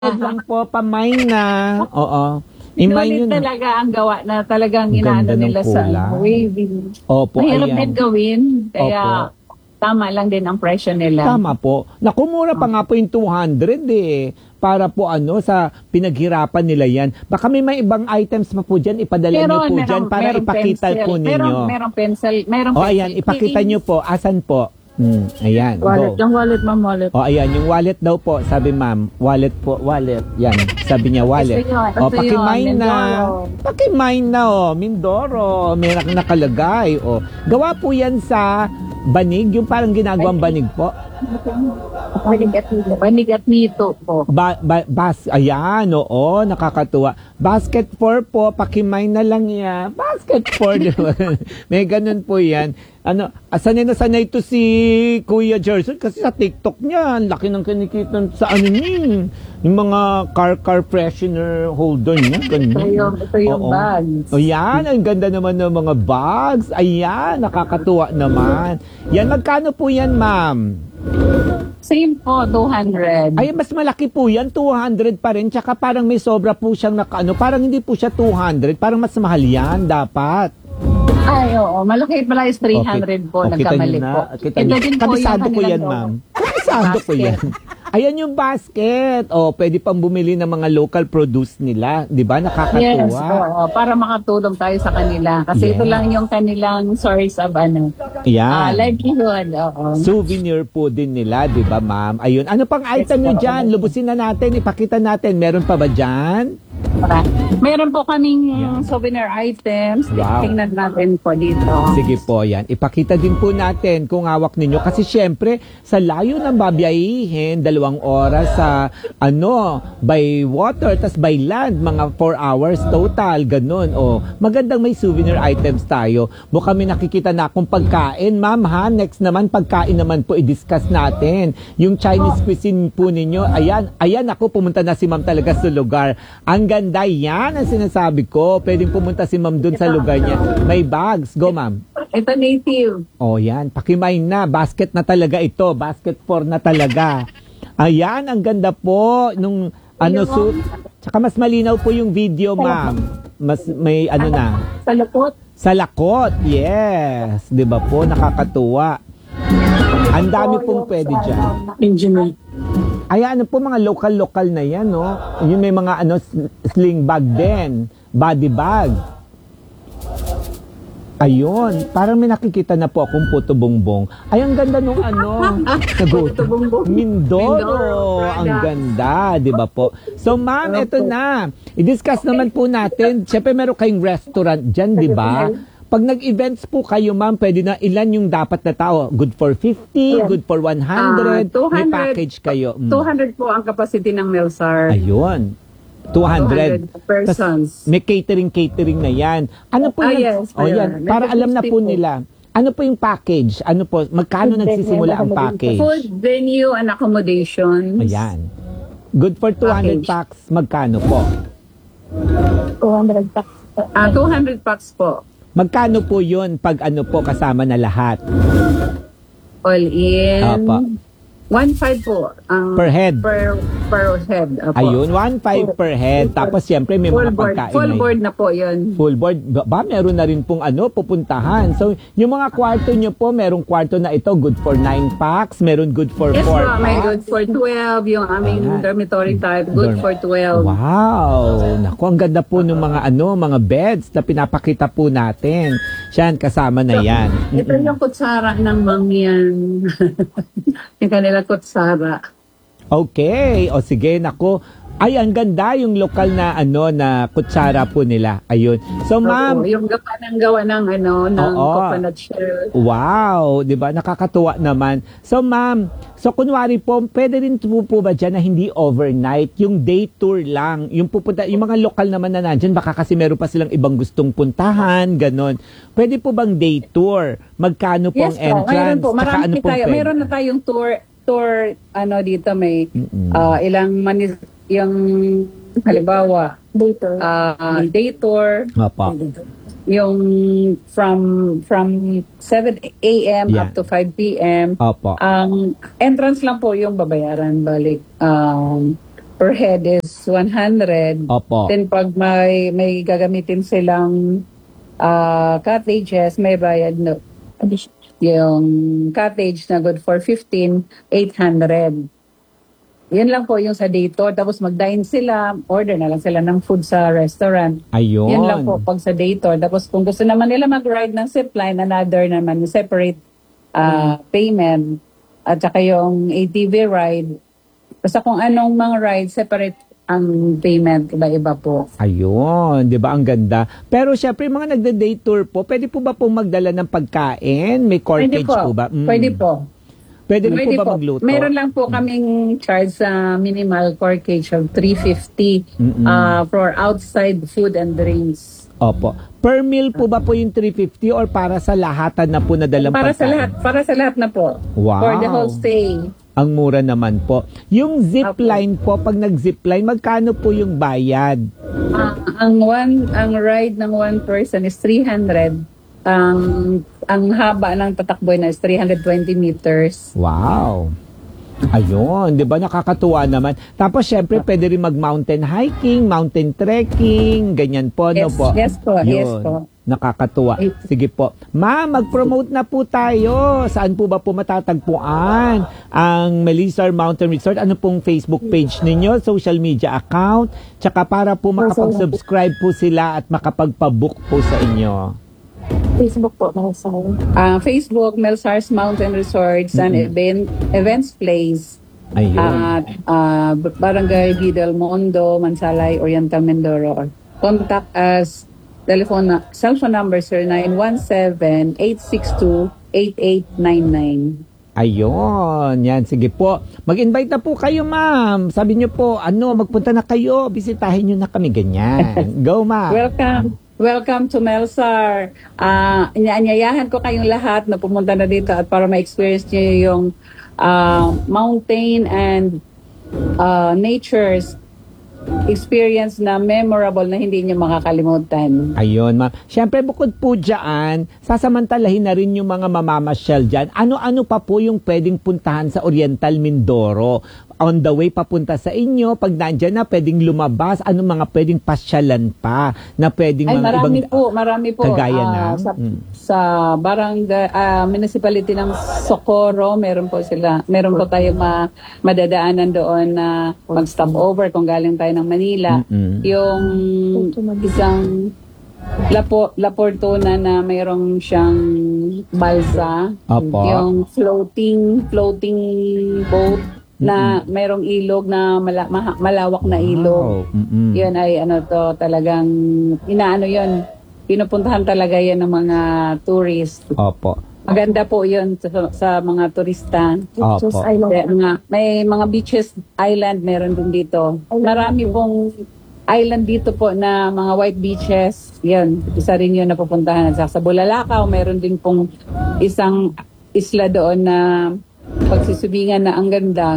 lang po, pamay na. Oo. Imay Sulit yun. talaga ang gawa na talagang Ang inaano ganda ng nila sa kulay. waving. Opo, Mahirap ayan. din gawin, kaya tama lang din ang presyo nila. Tama po. Naku, mura pa nga po yung 200 eh. Para po sa pinaghirapan nila yan. Baka may ibang items pa po dyan, ipadala nyo po dyan para ipakita pencil. po ninyo. Merong pencil. Merong O ayan, ipakita nyo po. Asan po? Ayan, wallet. go. Yung wallet, ma'am, wallet. O ayan, yung wallet daw po, sabi ma'am. Wallet po, wallet. Yan, sabi niya wallet. O, pakimay na. Pakimay na Mindoro. Meron nakalagay. O, gawa po yan sa banig, yung parang ginagawang banig po. Banig at nito po. Ayan, oo, nakakatuwa. Basket 4 po, pakimay na lang yan. Basket 4, may ganun po yan. Sanay na sanay to si Kuya Gerson kasi sa TikTok niya, ang laki ng kinikita sa yung mga car freshener holder niya. Ito yung bags. O yan, ang ganda naman ng mga bags. Ayan, nakakatuwa naman. Yan, magkano po yan, ma'am? Same po, 200. Ay, mas malaki po yan, 200 pa rin. Tsaka parang may sobra po siyang parang hindi po siya 200, parang mas mahal yan, dapat. Ay, oo. Malaki pala is 300 po. Nagkamali po. Kabisado ko yan, ma'am. Kabisado ko yan. Ayan yung basket. Pwede pang bumili ng mga local produce nila. Di ba? Nakakatuwa. Yes, para makatulong tayo sa kanila. Kasi ito lang yung kanilang source of livelihood. Souvenir po din nila, di ba, ma'am? Ayun. Ano pang item nyo dyan? Lubusin na natin. Ipakita natin. Meron pa ba dyan? Meron po kaming souvenir items. Wow. Tingnan natin po dito. Sige po, yan. Ipakita din po natin kung hawak ninyo. Kasi syempre, sa layo ng babiyahihin, 2 oras sa, by water, tas by land, mga 4 hours total, ganun. Magandang may souvenir items tayo. Baka may nakikita na akong pagkain, ma'am, ha? Next naman, pagkain naman po, i-discuss natin. Yung Chinese cuisine po ninyo, ayan ako, pumunta na si ma'am talaga sa lugar. Ang ganda yan ang sinasabi ko. Pwedeng pumunta si ma'am dun sa lugar niya. May bags. Go, ma'am. Ito native. Yan. Pakimay na. Basket na talaga ito. Basket 4 na talaga. Ayan. Ang ganda po. Tsaka mas malinaw po yung video, ma'am. Mas may na. Sa lakot. Sa lakot. Yes. Diba po? Nakakatuwa. Ang dami pong pwede dyan. Engineer. Ayan, po mga local na yan, no? Yung may mga sling bag din, body bag. Ayun, parang may nakikita na po akong puto bongbong. Ay, ang ganda nung Mindoro. Ang ganda, di ba po? So, ma'am, eto na. I-discuss naman po natin. Siyempre, meron kayong restaurant dyan, di ba? Pag nag-events po kayo, ma'am, pwede na ilan yung dapat na tao? Good for 50, good for 100, 200, may package kayo. 200 po ang capacity ng Melsar. Ayun. 200 persons. Tas may catering na yan. Ano po yan? Yes, yan. Para alam na po nila. Ano po yung package? Ano po? Magkano nagsisimula ang package? Food, venue, and accommodations. Ayan. Good for 200 packs. Magkano po? 200 packs. 200 packs po. Magkano po yun pag kasama na lahat? All in. Apa. 1.5 po. Per head? Per head. Apo. Ayun, 1.5 per head. Tapos siyempre may mga pagkain. Full board na po yun. Full board. Meron na rin pong pupuntahan. So, yung mga kwarto nyo po, merong kwarto na ito, good for 9 packs. Meron good for 4 packs. May good for 12. Yung aming dormitory type, good for 12. Wow! Naku, ang ganda po ng mga beds na pinapakita po natin. Siyan, kasama na yan. Ito yung kutsara ng mangyan. Yung kanila kutsara. Okay. O sige, naku. Ay, ang ganda yung lokal na na kutsara po nila. Ayun. So, ma'am. Yung gawa ng coconut shell. Wow. Diba? Nakakatuwa naman. So, ma'am. So, kunwari po, pwede rin po ba dyan na hindi overnight? Yung day tour lang. Yung mga lokal naman na nandyan, baka kasi meron pa silang ibang gustong puntahan, ganon. Pwede po bang day tour? Magkano po ang entrance? Meron po. Marami tayo. Meron na tayong tour dito may ilang yung halimbawa day tour yung from 7 a.m. up to 5 p.m. Opo. Ang entrance lang po yung babayaran balik per head is 100. Opo. Then pag may gagamitin silang cottages, may bayad no. Yung cottage na good for 15, 800. Yan lang po yung sa day tour. Tapos mag-dine sila, order na lang sila ng food sa restaurant. Ayun. Yan lang po pag sa day tour. Tapos kung gusto naman nila mag-ride ng zipline, another naman, separate payment. At saka yung ATV ride. Basta kung anong mga ride, separate ang payment. Iba-iba po. Ayun, di ba ang ganda? Pero syempre, mga nagda-day tour po, pwede po ba pong magdala ng pagkain? May corkage po ba? Pwede po. Pwede rin po ba magluto? Meron lang po kaming charge sa minimal corkage of 350 for outside food and drinks. Opo. Per meal po ba po yung 350 or para sa lahatan na po na dalang pagkain? Para sa lahat na po. Wow. For the whole stay. Ang mura naman po. Yung zipline po, pag nag-zipline, magkano po yung bayad? Ang ride ng one person is 300. Ang haba ng tatakboy na is 320 meters. Wow. Ayun, 'di ba nakakatuwa naman. Tapos syempre pwede rin mag-mountain hiking, mountain trekking, ganyan po, no po. Yes po, Yun. yes po. Nakakatuwa. Sige po. Ma'am, mag-promote na po tayo. Saan po ba po matatagpuan ang Melisar Mountain Resort? Ano pong Facebook page ninyo, social media account, tsaka para po makapag-subscribe po sila at makapagpa-book po sa inyo. Facebook po, Melsar. Facebook, Melsar's Mountain Resorts and Events Place. Ayun. At Barangay Del Mundo, Mansalay, Oriental, Mindoro. Contact us. Cell phone number 0917-862-8899. Ayun, yan, sige po. Mag-invite na po kayo, ma'am. Sabi niyo po, magpunta na kayo, bisitahin niyo na kami, ganyan. Go, ma'am. Welcome to Melsar. Inaanyayahan ko kayong lahat na pumunta na dito at para ma-experience niyo yung mountain and nature's experience na memorable na hindi niyo makakalimutan. Ayun, ma'am. Siyempre, bukod po dyan, sasamantalahin na rin yung mga mamamasyal dyan. Ano-ano pa po yung pwedeng puntahan sa Oriental Mindoro? On the way papunta sa inyo, pag nandyan na, pwedeng lumabas, anong mga pwedeng pasyalan pa na pwedeng mga marami po. Kagaya na? Sa barangay, municipality ng Socorro, meron po tayong madadaanan doon na mag-stop over kung galing tayo ng Manila. Yung isang La Fortuna na mayroong siyang balsa. Opo. Yung floating boat na mayroong ilog na malawak na ilog. Yun ay talagang yun. Pinupuntahan talaga yan ng mga tourist. Opo. Maganda po yun sa mga turista. Beaches Island. May mga beaches island meron din dito. Marami pong island dito po na mga white beaches. Yan, isa rin yun na pupuntahan. Sa Bulalakaw, meron din pong isang isla doon na pagsusubingan na ang ganda.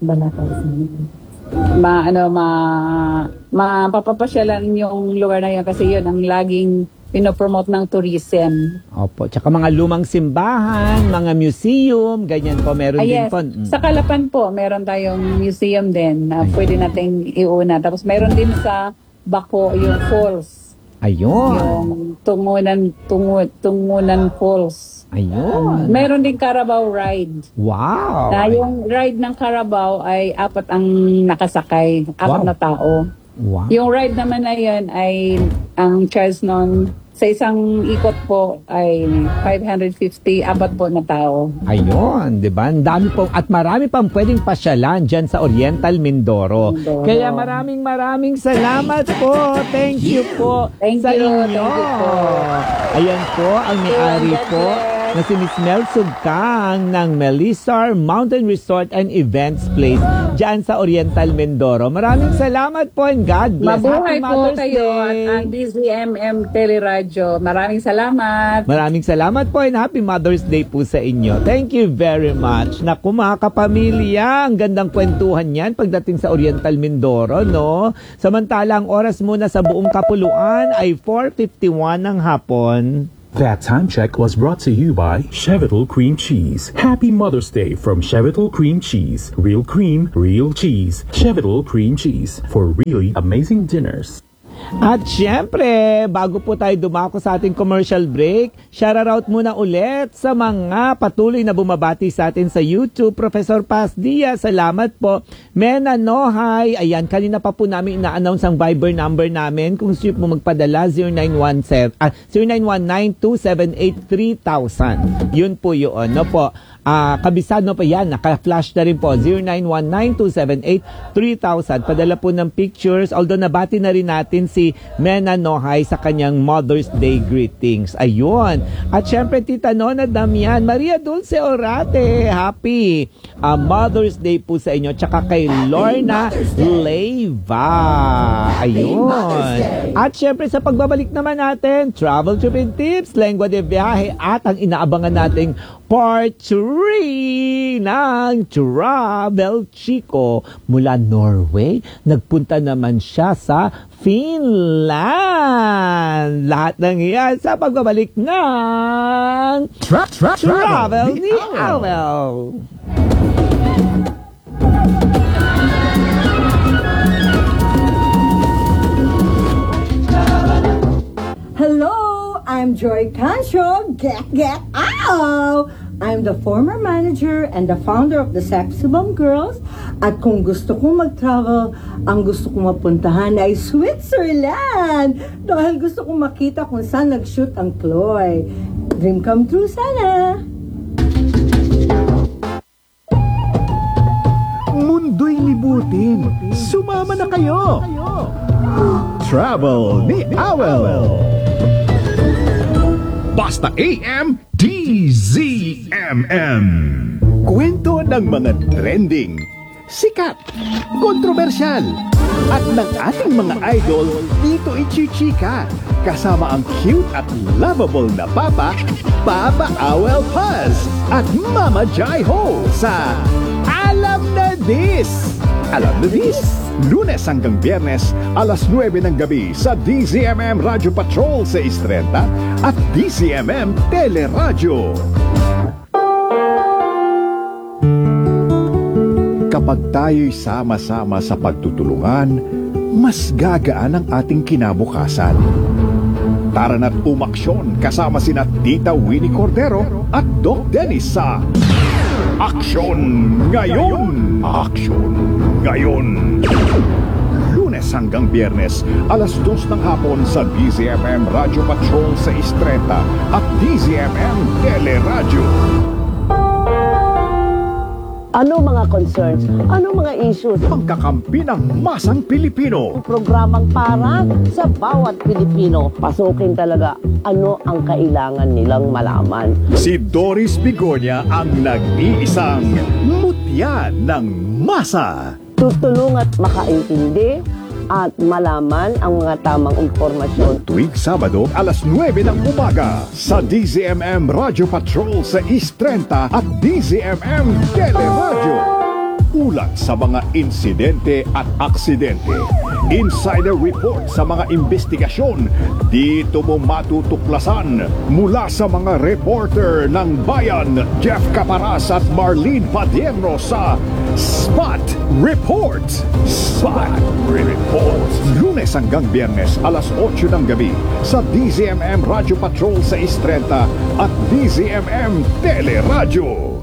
Mapapasyalan yung lugar na yan kasi yun ang laging pinopromote ng tourism. Opo. Tsaka mga lumang simbahan, mga museum, ganyan po, meron din po. Sa Calapan po, meron tayong museum din na pwede nating iuna. Tapos meron din sa Baco yung falls. Ayun. Yung Tungunan Falls. Ayun. Meron din Carabao ride. Wow. Na yung ride ng Carabao ay 4 ang nakasakay, 4 na tao. Wow. Yung ride naman na yun ay ang charge nun sa isang ikot po ay 550, 4 po na tao. Ayun, di ba? Ang dami po at marami pang pwedeng pasyalan dyan sa Oriental Mindoro. Kaya maraming salamat po. Thank you po sa inyo. Thank you po. Ayan po, ang may-ari po na si Miss Mel Sugkang ng Melisar Mountain Resort and Events Place dyan sa Oriental Mindoro. Maraming salamat po and God bless. Mabuhay Happy po Mother's kayo Day. at ang DZMM Teleradyo. Maraming salamat. Maraming salamat po and Happy Mother's Day po sa inyo. Thank you very much. Naku mga kapamilya, ang gandang kwentuhan yan pagdating sa Oriental Mindoro, no? Samantala, ang oras muna sa buong kapuluan ay 4:51 ng hapon. That time check was brought to you by Chevital Cream Cheese. Happy Mother's Day from Chevital Cream Cheese. Real cream, real cheese. Chevital Cream Cheese for really amazing dinners. At syempre, bago po tayo dumako sa ating commercial break, shoutout muna ulit sa mga patuloy na bumabati sa atin sa YouTube. Professor Paz Diaz, salamat po. Mena Nohay, ayan, kanina pa po namin ina-announce ang Viber number namin. Kung gusto po magpadala, 0919-278-3000. Yun po yun, no po. Kabisado pa yan, naka-flash na rin po, 0919-278-3000. Padala po ng pictures, although nabati na rin natin si Mena Nohay sa kanyang Mother's Day greetings. Ayun. At syempre, Tita Nona Damian, Maria Dulce Orate, happy Mother's Day po sa inyo. Tsaka kay Lorna Leiva. Ayun. At syempre, sa pagbabalik naman natin, travel tripping tips, lengua de viaje, at ang inaabangan nating Part 3 ng Travel Chico mula Norway. Nagpunta naman siya sa Finland. Lahat ng iyan sa pagbabalik ng Travel ni Awel. Hello, I'm Joy Cancio. Get out! I'm the former manager and the founder of the Sexy Bomb Girls. At kung gusto kong mag-travel, ang gusto kong mapuntahan ay Switzerland. Dahil gusto kong makita kung saan nag-shoot ang Chloe. Dream come true sana. Mundo'y libutin. Sumama na kayo. Travel ni Awel. Basta AM DZMM. Kwento ng mga trending, sikat, kontrobersyal, at ng ating mga idol dito ichichika. Kasama ang cute at lovable na Papa Awel Paz at Mama Jai Ho sa Alam na This! Alam na This? Lunes hanggang Biyernes, alas 9 ng gabi sa DZMM Radio Patrol sa 6:30 at DZMM Teleradyo. Kapag tayo'y sama-sama sa pagtutulungan, mas gagaan ang ating kinabukasan. Tara na't umaksyon kasama sina Tita Winnie Cordero at Doc Dennis sa Aksyon Ngayon! Aksyon Ngayon! Lunes hanggang Biyernes, alas 2 ng hapon sa DZMM Radio Patrol sa 6:30 at DZMM Teleradyo. Ano mga concerns? Ano mga issues? Pagkakampi ng masang Pilipino. Programang para sa bawat Pilipino. Pasukin talaga ano ang kailangan nilang malaman. Si Doris Bigonya ang nag-iisang mutya ng masa. Tutulong at makaintindi at malaman ang mga tamang impormasyon. Tuwing Sabado, alas 9 ng umaga sa DZMM Radio Patrol sa East 30 at DZMM Teleradyo. Ulat sa mga insidente at aksidente. Insider report sa mga investigasyon. Dito mo matutuklasan mula sa mga reporter ng Bayan, Jeff Caparas at Marlene Padierno sa Spot Report. Spot Report. Lunes hanggang Biyernes, alas 8 ng gabi sa DZMM Radio Patrol sa 6:30 at DZMM Teleradyo.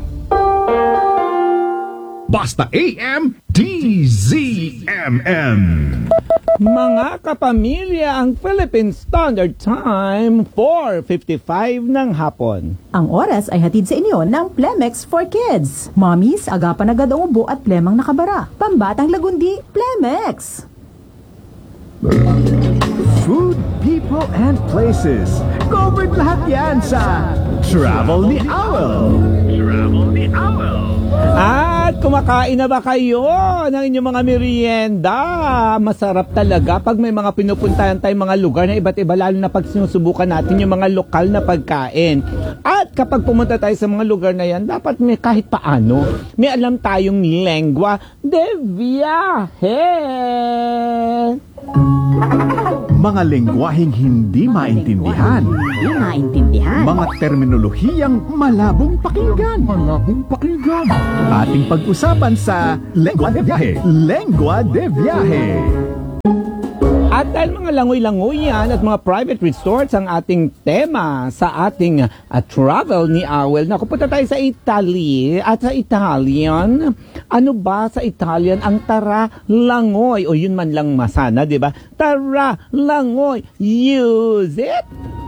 Basta AM DZMM. Mga kapamilya, ang Philippine Standard Time, 4:55 ng hapon. Ang oras ay hatid sa inyo ng Plemex for Kids. Mommies, agapan agad ang ubo at plemang nakabara. Pambatang lagundi, Plemex! Food, people, and places. Covered lahat yan sa Travel ni Awel. Travel ni Awel. At kumakain na ba kayo ng inyong mga merienda? Masarap talaga pag may mga pinupuntahan tayong mga lugar na iba't iba, lalo na pag sinusubukan natin yung mga lokal na pagkain. At kapag pumunta tayo sa mga lugar na yan, dapat may kahit paano, may alam tayong lengua de viaje. Mga lengguaheng hindi maintindihan. Mga terminolohiyang malabong pakinggan. Ating pag-usapan sa Lengua de Viaje. Lengua de Viaje. At dahil mga langoy-langoy yan at mga private resorts ang ating tema sa ating travel ni Awel. Naku, punta tayo sa Italy. At sa Italian, ano ba sa Italian ang tara langoy? O yun man lang masana, di ba? Tara langoy. Use it.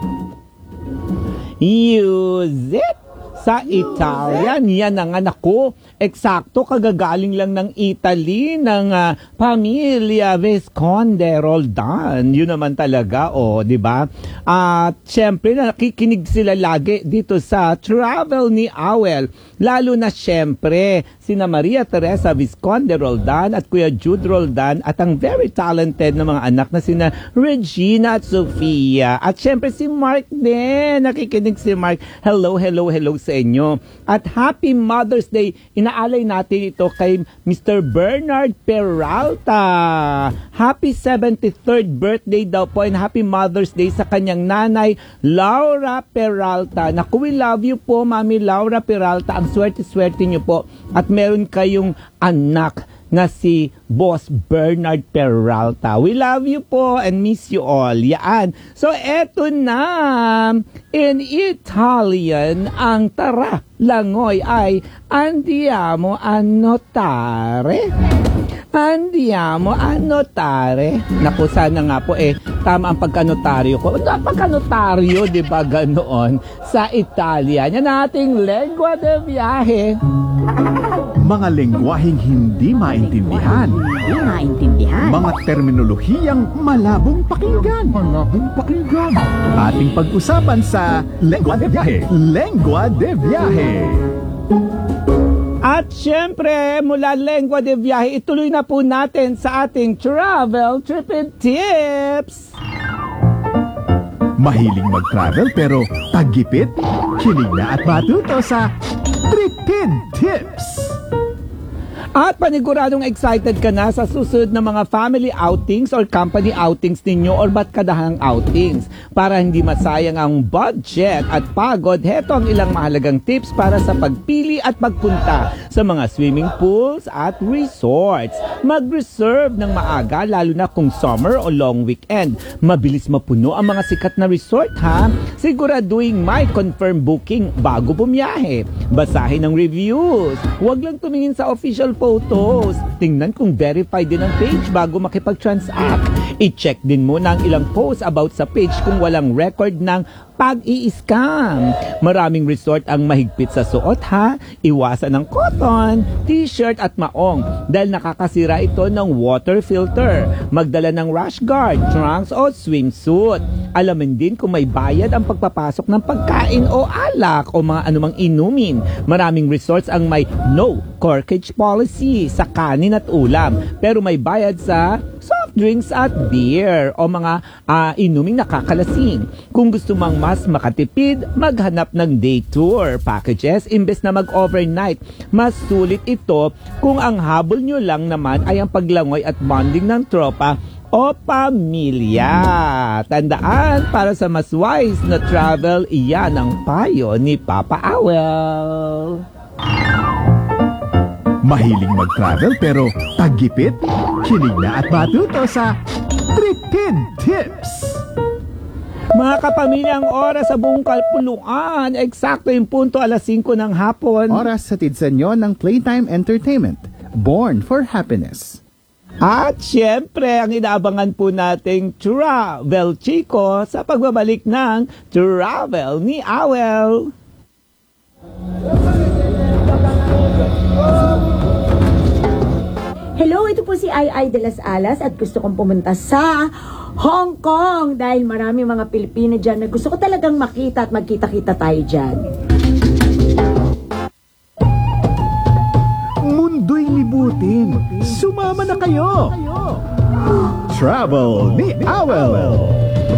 Use it. Sa Italian, yan ang anak ko. Eksakto, kagagaling lang ng Italy, ng pamilya Visconde Roldan. Yun naman talaga, di ba? At syempre, nakikinig sila lagi dito sa travel ni Awel. Lalo na syempre, sina Maria Teresa Visconde Roldan at Kuya Jude Roldan at ang very talented na mga anak na sina Regina at Sofia. At syempre si Mark din. Nakikinig si Mark. Hello, hello, hello sa inyo. At Happy Mother's Day. Inaalay natin ito kay Mr. Bernard Peralta. Happy 73rd birthday daw po and Happy Mother's Day sa kanyang nanay, Laura Peralta. Naku, we love you po, Mami Laura Peralta. Ang swerte-swerte niyo po. At meron kayong anak na si Boss Bernard Peralta. We love you po and miss you all. Yan. So, eto na. In Italian, ang tara langoy ay andiamo a notare. Andiamo a notare. Naku, sana nga po tama ang pagkanotaryo ko. Pagkanotaryo, di ba ganoon? Sa Italia. Yan ating lengua de viaje. Mga lengguaheng hindi maintindihan. Mga terminolohiyang malabong pakinggan. Ating pag-usapan sa Lengua de Viaje. Lengua de Viaje. At syempre, mula Lengua de Viaje, ituloy na po natin sa ating travel trip and tips. Mahiling mag-travel pero taggipit, kilig na at matuto sa Tripid Tips. At paniguradong excited ka na sa susunod na mga family outings or company outings ninyo or batkadahang outings. Para hindi masayang ang budget at pagod, heto ang ilang mahalagang tips para sa pagpili at pagpunta sa mga swimming pools at resorts. Mag-reserve ng maaga lalo na kung summer o long weekend. Mabilis mapuno ang mga sikat na resort ha. Siguraduhin may confirm booking bago bumiyahe. Basahin ang reviews. Huwag lang tumingin sa official photos. Tingnan kung verified din ang page bago makipag-transact. I-check din muna ang ilang posts about sa page kung walang record ng pag-i-scam. Maraming resort ang mahigpit sa suot ha. Iwasan ng cotton, t-shirt at maong dahil nakakasira ito ng water filter. Magdala ng rash guard, trunks o swimsuit. Alamin din kung may bayad ang pagpapasok ng pagkain o alak o mga anumang inumin. Maraming resorts ang may no corkage policy sa kanin at ulam pero may bayad sa soft drinks at beer o mga inuming nakakalasing. Kung gusto mang mas makatipid, maghanap ng day tour packages imbes na mag-overnight. Mas sulit ito kung ang habol nyo lang naman ay ang paglangoy at bonding ng tropa o pamilya. Tandaan, para sa mas wise na travel, iyan ang payo ni Papa Awel. Mahiling mag-travel pero taggipit, kilig na at matuto sa Tripid Tips. Mga kapamilya, ang oras sa buong Kalpuluan, eksakto yung punto 5:00 ng hapon. Oras sa sa inyo ng Playtime Entertainment, born for happiness. At syempre, ang inaabangan po nating Travel Chico sa pagbabalik ng Travel ni Awel. Hello, ito po si Ai de las Alas at gusto kong pumunta sa Hong Kong dahil marami mga Pilipino dyan na gusto ko talagang makita at magkita-kita tayo dyan. Mundo'y libutin. Sumama na kayo. Travel ni Awel.